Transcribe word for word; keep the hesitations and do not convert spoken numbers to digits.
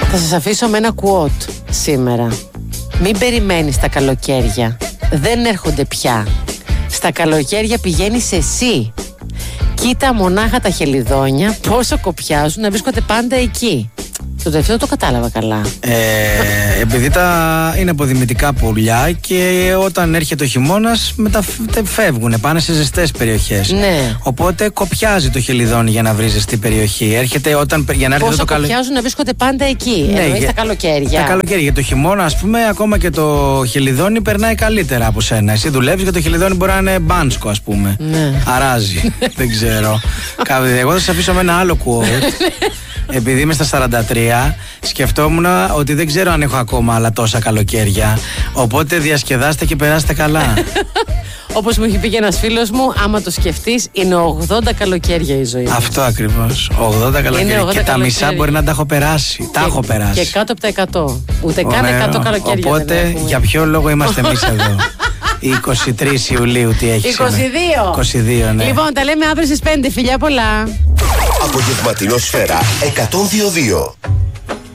Θα σας αφήσω με ένα quote σήμερα. Μην περιμένεις τα καλοκαίρια. Δεν έρχονται πια. Στα καλοκαίρια πηγαίνεις εσύ. Κοίτα μονάχα τα χελιδόνια πόσο κοπιάζουν να βρίσκονται πάντα εκεί. Το τελευταίο το κατάλαβα καλά. Ε, επειδή τα είναι αποδημητικά πουλιά και όταν έρχεται ο χειμώνας μεταφεύγουν, πάνε σε ζεστές περιοχές. Ναι. Οπότε κοπιάζει το χελιδόνι για να βρει ζεστή περιοχή. Έρχεται όταν, για να έρχεται πόσο το καλοκαίρι. κοπιάζουν να βρίσκονται πάντα εκεί. Ναι, εννοείς για, τα καλοκαίρια. Τα καλοκαίρια. Για το χειμώνα, ας πούμε, ακόμα και το χελιδόνι περνάει καλύτερα από σένα. Εσύ δουλεύεις και το χελιδόνι μπορεί να είναι μπάνσκο, ας πούμε. Ναι. Αράζει. Δεν ξέρω. Εγώ θα σας αφήσω με ένα άλλο quote. Επειδή είμαι στα σαράντα τρία, σκεφτόμουν ότι δεν ξέρω αν έχω ακόμα άλλα τόσα καλοκαίρια. Οπότε διασκεδάστε και περάστε καλά. Όπως μου είχε πει και ένας φίλος μου, άμα το σκεφτείς, είναι ογδόντα καλοκαίρια η ζωή μας. Αυτό ακριβώς. ογδόντα καλοκαίρια. ογδόντα και τα καλοκαίρια. μισά μπορεί να τα έχω περάσει. Και, τα έχω περάσει. Και κάτω από τα εκατό. Ούτε καν εκατό καλοκαίρια. Οπότε, για ποιο λόγο είμαστε εμείς εδώ. είκοσι τρεις Ιουλίου, τι έχει είκοσι δύο. είκοσι δύο, ναι. Λοιπόν, τα λέμε αύριο στις πέντε. Φιλιά πολλά. Απογευματινό Σφαίρα εκατόν δύο δύο.